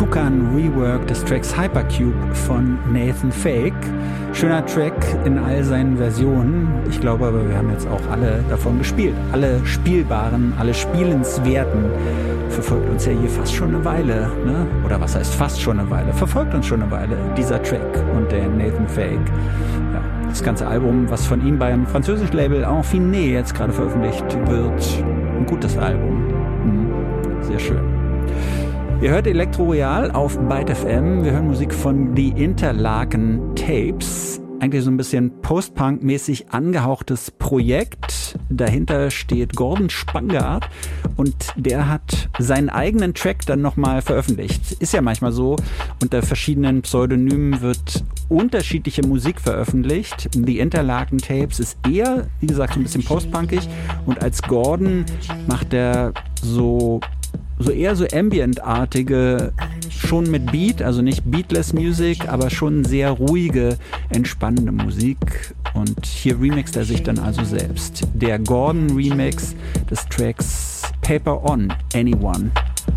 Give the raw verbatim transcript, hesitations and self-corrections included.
Tucan Rework des Tracks Hypercube von Nathan Fake. Schöner Track in all seinen Versionen. Ich glaube aber, wir haben jetzt auch alle davon gespielt. Alle spielbaren, alle spielenswerten. Verfolgt uns ja hier fast schon eine Weile, ne? Oder was heißt fast schon eine Weile? Verfolgt uns schon eine Weile, dieser Track und der Nathan Fake. Ja, das ganze Album, was von ihm beim französischen Label Infiné jetzt gerade veröffentlicht wird. Ein gutes Album. Hm, sehr schön. Ihr hört Elektro Royal auf Byte F M. Wir hören Musik von The Interlaken Tapes. Eigentlich so ein bisschen Post-Punk-mäßig angehauchtes Projekt. Dahinter steht Gordon Spangard und der hat seinen eigenen Track dann nochmal veröffentlicht. Ist ja manchmal so, unter verschiedenen Pseudonymen wird unterschiedliche Musik veröffentlicht. The Interlaken Tapes ist eher, wie gesagt, so ein bisschen post-punkig und als Gordon macht er so so eher so Ambient-artige, schon mit Beat, also nicht Beatless Music, aber schon sehr ruhige, entspannende Musik. Und hier remixt er sich dann also selbst. Der Gordon Remix des Tracks Paper on Anyone.